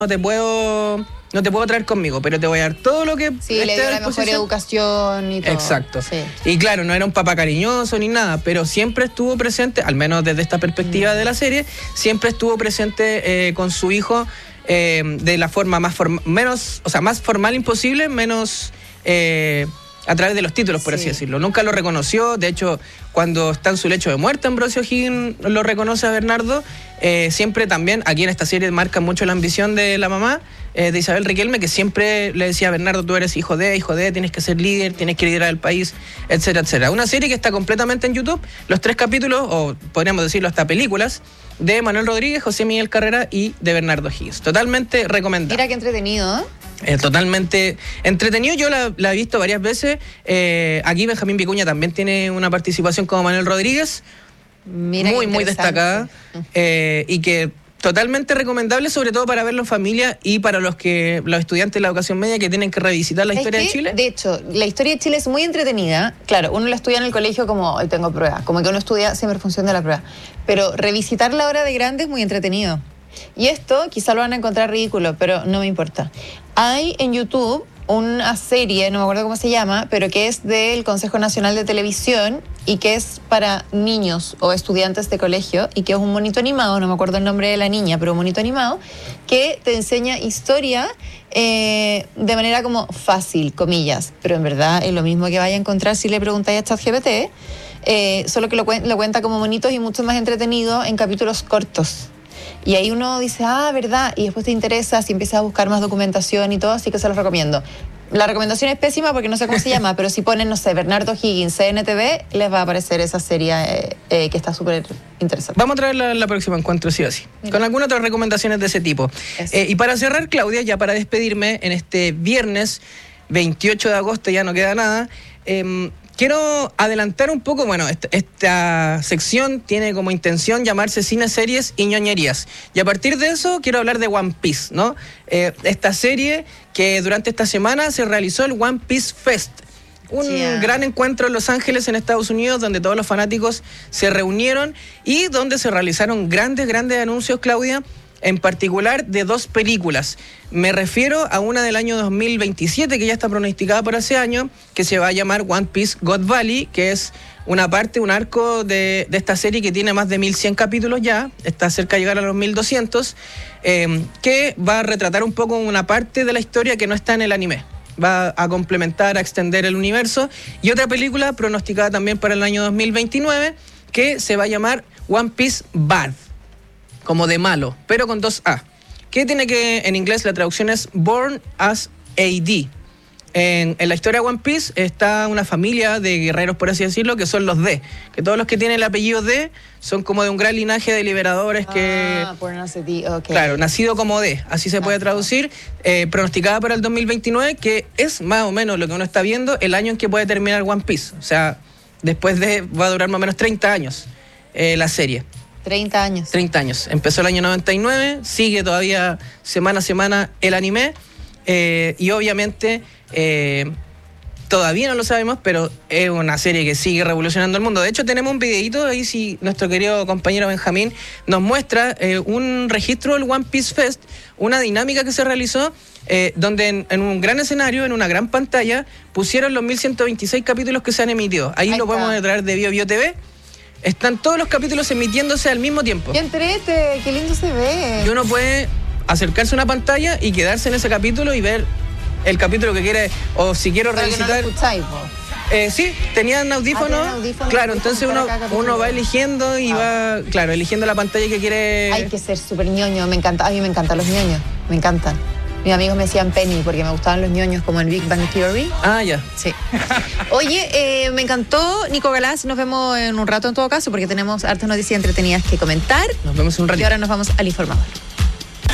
no te puedo traer conmigo, pero te voy a dar todo lo que sí, le dio la mejor educación y todo. Exacto. Sí. Y claro, no era un papá cariñoso ni nada, pero siempre estuvo presente, al menos desde esta perspectiva de la serie, siempre estuvo presente con su hijo de la forma más formal imposible, menos a través de los títulos, por así decirlo. Nunca lo reconoció. De hecho, cuando está en su lecho de muerte, Ambrosio Higgins lo reconoce a Bernardo. Siempre también, aquí en esta serie marca mucho la ambición de la mamá, de Isabel Riquelme, que siempre le decía a Bernardo: tú eres hijo de, tienes que ser líder, tienes que liderar el país, etcétera, etcétera. Una serie que está completamente en YouTube, los 3 capítulos, o podríamos decirlo hasta películas, de Manuel Rodríguez, José Miguel Carrera y de Bernardo Higgins. Totalmente recomendado. Mira qué entretenido, Totalmente entretenido. Yo la he visto varias veces. Aquí Benjamín Vicuña también tiene una participación como Manuel Rodríguez. Mira, muy destacada. Y que totalmente recomendable, sobre todo para verlo en familia y para los estudiantes de la educación media que tienen que revisitar la historia de Chile. De hecho, la historia de Chile es muy entretenida. Claro, uno la estudia en el colegio como hoy tengo prueba, como que uno estudia siempre en función de la prueba. Pero revisitarla ahora de grande es muy entretenido. Y esto quizá lo van a encontrar ridículo, pero no me importa. Hay en YouTube una serie, no me acuerdo cómo se llama, pero que es del Consejo Nacional de Televisión y que es para niños o estudiantes de colegio y que es un monito animado, no me acuerdo el nombre de la niña, pero un monito animado que te enseña historia de manera como fácil, comillas, pero en verdad es lo mismo que vaya a encontrar si le preguntáis a ChatGPT, solo que lo cuenta como monitos y mucho más entretenido en capítulos cortos. Y ahí uno dice, verdad, y después te interesa si empiezas a buscar más documentación y todo, así que se los recomiendo. La recomendación es pésima porque no sé cómo se llama, pero si ponen, no sé, Bernardo Higgins, CNTV, les va a aparecer esa serie que está súper interesante. Vamos a traerla la próxima encuentro, sí o sí. Mira. Con algunas otras recomendaciones de ese tipo. Y para cerrar, Claudia, ya para despedirme, en este viernes 28 de agosto, ya no queda nada, quiero adelantar un poco. Bueno, esta sección tiene como intención llamarse Cine, Series y Ñoñerías. Y a partir de eso quiero hablar de One Piece, ¿no? Esta serie que durante esta semana se realizó el One Piece Fest. Un gran encuentro en Los Ángeles, en Estados Unidos, donde todos los fanáticos se reunieron y donde se realizaron grandes anuncios, Claudia, en particular de 2 películas. Me refiero a una del año 2027, que ya está pronosticada para ese año, que se va a llamar One Piece God Valley, que es un arco de esta serie que tiene más de 1100 capítulos ya, está cerca de llegar a los 1200, que va a retratar un poco una parte de la historia que no está en el anime. Va a complementar, a extender el universo. Y otra película pronosticada también para el año 2029, que se va a llamar One Piece Bad, como de malo, pero con 2 A. Que tiene que, en inglés la traducción es Born as AD. En la historia de One Piece está una familia de guerreros, por así decirlo, que son los D. Que todos los que tienen el apellido D son como de un gran linaje de liberadores que... Born as a D, ok. Claro, nacido como D, así se puede traducir. Pronosticada para el 2029, que es más o menos lo que uno está viendo, el año en que puede terminar One Piece. O sea, va a durar más o menos 30 años la serie. 30 años. 30 años. Empezó el año 99, sigue todavía semana a semana el anime, y obviamente todavía no lo sabemos, pero es una serie que sigue revolucionando el mundo. De hecho, tenemos un videíto ahí, si nuestro querido compañero Benjamín nos muestra un registro del One Piece Fest, una dinámica que se realizó, donde en un gran escenario, en una gran pantalla, pusieron los 1126 capítulos que se han emitido. Ahí lo podemos traer de Bio TV. Están todos los capítulos emitiéndose al mismo tiempo. ¡Qué entrete! ¡Qué lindo se ve! Y uno puede acercarse a una pantalla y quedarse en ese capítulo y ver el capítulo que quiere, o si quiero revisitar... Que no lo escucháis, sí, tenían audífonos. Claro, entonces uno va eligiendo y va, claro, eligiendo la pantalla que quiere... Hay que ser súper ñoño, me encanta. A mí me encantan los ñoños, me encantan. Mis amigos me decían Penny porque me gustaban los ñoños como en Big Bang Theory. Ya. Sí. Oye, me encantó, Nico Galás. Nos vemos en un rato en todo caso porque tenemos hartas noticias entretenidas que comentar. Nos vemos un ratito. Y ahora nos vamos al informador.